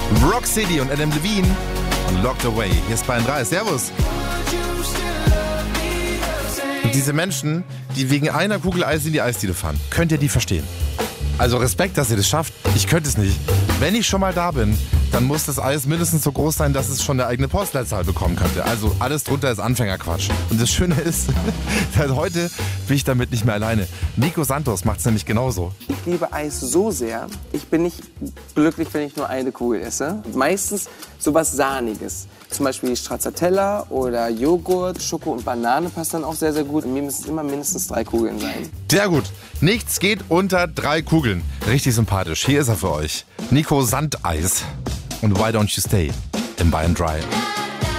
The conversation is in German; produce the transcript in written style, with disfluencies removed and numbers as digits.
Rock City und Adam Levine und Locked Away. Hier ist Bayern 3. Servus. Und diese Menschen, die wegen einer Kugel Eis in die Eisdiele fahren, könnt ihr die verstehen? Also Respekt, dass ihr das schafft. Ich könnte es nicht. Wenn ich schon mal da bin, dann muss das Eis mindestens so groß sein, dass es schon eine eigene Postleitzahl bekommen könnte. Also alles drunter ist Anfängerquatsch. Und das Schöne ist, seit heute bin ich damit nicht mehr alleine. Nico Santos macht es nämlich genauso. Ich liebe Eis so sehr, ich bin nicht glücklich, wenn ich nur eine Kugel esse. Meistens sowas Sahniges. Zum Beispiel Stracciatella oder Joghurt, Schoko und Banane passt dann auch sehr, sehr gut. Mir müssen es immer mindestens 3 Kugeln sein. Sehr gut. Nichts geht unter 3 Kugeln. Richtig sympathisch. Hier ist er für euch. Nico Sandeis. Und Why Don't You Stay im Bayern 3.